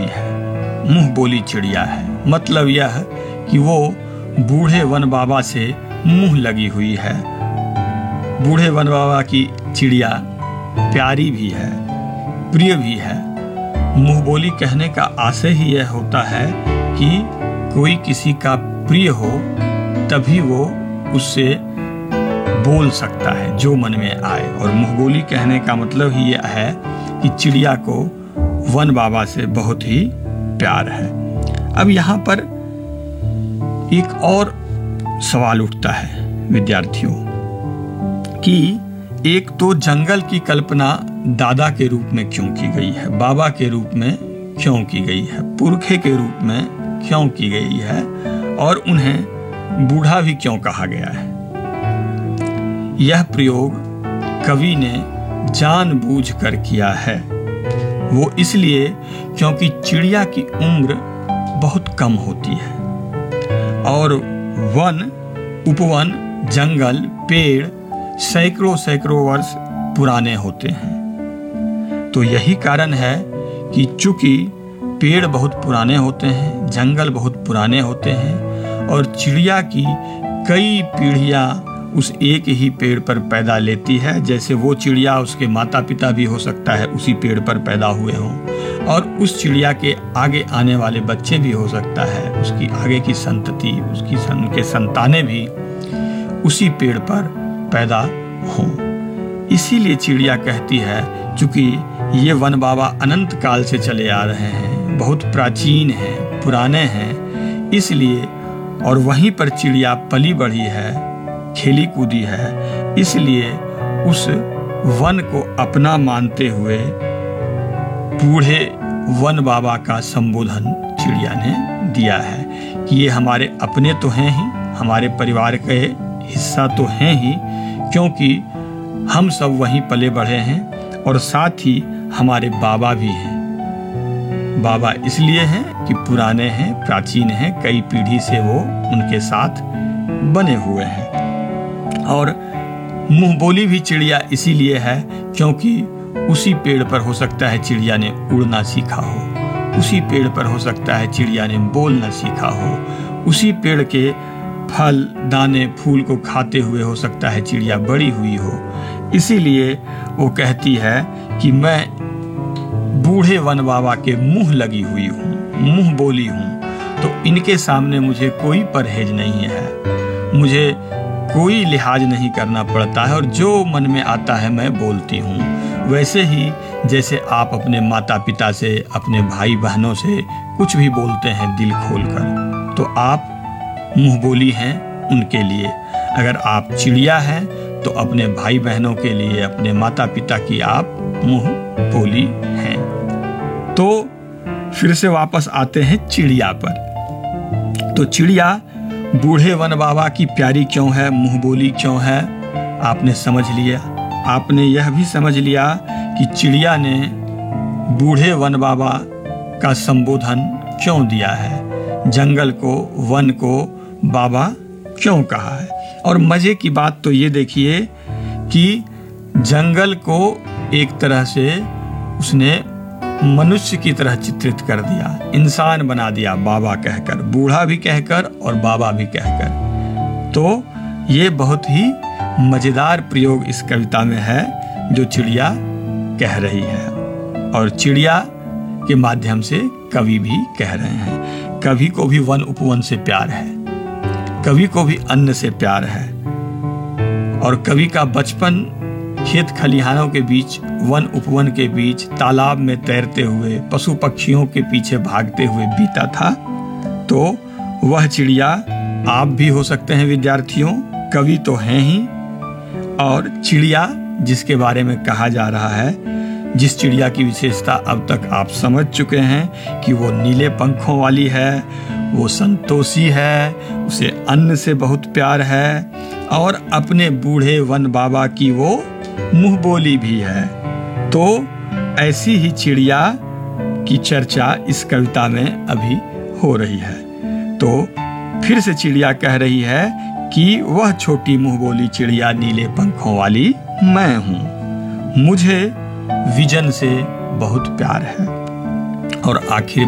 है, मुंह बोली चिड़िया है। मतलब यह कि वो बूढ़े वन बाबा से मुंह लगी हुई है। बूढ़े वन बाबा की चिड़िया प्यारी भी है, प्रिय भी है। मुंह बोली कहने का आशय ही यह होता है कि कोई किसी का प्रिय हो तभी वो उससे बोल सकता है जो मन में आए। और मुंह बोली कहने का मतलब ही यह है कि चिड़िया को वन बाबा से बहुत ही प्यार है। अब यहाँ पर एक और सवाल उठता है विद्यार्थियों कि एक तो जंगल की कल्पना दादा के रूप में क्यों की गई है, बाबा के रूप में क्यों की गई है, पुरखे के रूप में क्यों की गई है, और उन्हें बूढ़ा भी क्यों कहा गया है। यह प्रयोग कवि ने जानबूझकर किया है। वो इसलिए क्योंकि चिड़िया की उम्र बहुत कम होती है और वन, उपवन, जंगल, पेड़ सैकड़ों सैकड़ों वर्ष पुराने होते हैं। तो यही कारण है कि चूंकि पेड़ बहुत पुराने होते हैं, जंगल बहुत पुराने होते हैं और चिड़िया की कई पीढ़ियां उस एक ही पेड़ पर पैदा लेती है। जैसे वो चिड़िया, उसके माता पिता भी हो सकता है उसी पेड़ पर पैदा हुए हों, और उस चिड़िया के आगे आने वाले बच्चे भी हो सकता है, उसकी आगे की संतति, उनके संतानें भी उसी पेड़ पर पैदा हों। इसीलिए चिड़िया कहती है, चूंकि ये वन बाबा अनंत काल से चले आ रहे हैं, बहुत प्राचीन हैं, पुराने हैं, इसलिए, और वहीं पर चिड़िया पली बढ़ी है, खेली कूदी है, इसलिए उस वन को अपना मानते हुए बूढ़े वन बाबा का संबोधन चिड़िया ने दिया है कि ये हमारे अपने तो हैं ही, हमारे परिवार के हिस्सा तो हैं ही, क्योंकि हम सब वहीं पले बढ़े हैं और साथ ही हमारे बाबा भी हैं। बाबा इसलिए हैं कि पुराने हैं, प्राचीन हैं, कई पीढ़ी से वो उनके साथ बने हुए हैं। और मुंह बोली भी चिड़िया इसीलिए है क्योंकि उसी पेड़ पर हो सकता है चिड़िया ने उड़ना सीखा हो, उसी पेड़ पर हो सकता है चिड़िया ने बोलना सीखा हो, उसी पेड़ के फल, दाने, फूल को खाते हुए हो सकता है चिड़िया बड़ी हुई हो। इसीलिए वो कहती है कि मैं बूढ़े वन बाबा के मुंह लगी हुई हूँ, मुंह बोली हूँ, तो इनके सामने मुझे कोई परहेज नहीं है, मुझे कोई लिहाज नहीं करना पड़ता है और जो मन में आता है मैं बोलती हूँ। वैसे ही जैसे आप अपने माता पिता से, अपने भाई बहनों से कुछ भी बोलते हैं दिल खोलकर, तो आप मुंह बोली हैं उनके लिए। अगर आप चिड़िया हैं तो अपने भाई बहनों के लिए, अपने माता पिता की आप मुंह बोली हैं। तो फिर से वापस आते हैं चिड़िया पर। तो चिड़िया बूढ़े वन बाबा की प्यारी क्यों है, मुंह बोली क्यों है, आपने समझ लिया। आपने यह भी समझ लिया कि चिड़िया ने बूढ़े वन बाबा का संबोधन क्यों दिया है, जंगल को, वन को बाबा क्यों कहा है। और मजे की बात तो ये देखिए कि जंगल को एक तरह से उसने मनुष्य की तरह चित्रित कर दिया, इंसान बना दिया बाबा कहकर, बूढ़ा भी कहकर और बाबा भी कहकर। तो ये बहुत ही मजेदार प्रयोग इस कविता में है जो चिड़िया कह रही है, और चिड़िया के माध्यम से कवि भी कह रहे हैं। कवि को भी वन उपवन से प्यार है, कवि को भी अन्न से प्यार है, और कवि का बचपन खेत खलिहानों के बीच, वन उपवन के बीच, तालाब में तैरते हुए, पशु पक्षियों के पीछे भागते हुए बीता था। तो वह चिड़िया आप भी हो सकते हैं विद्यार्थियों, कवि तो हैं ही। और चिड़िया जिसके बारे में कहा जा रहा है, जिस चिड़िया की विशेषता अब तक आप समझ चुके हैं कि वो नीले पंखों वाली है, वो संतोषी है, उसे अन्न से बहुत प्यार है, और अपने बूढ़े वन बाबा की वो मुंह बोली भी है। तो ऐसी ही चिड़िया की चर्चा इस कविता में अभी हो रही है। तो फिर से चिड़िया कह रही है कि वह छोटी मुंह बोली चिड़िया नीले पंखों वाली मैं हूँ, मुझे विजन से बहुत प्यार है। और आखिर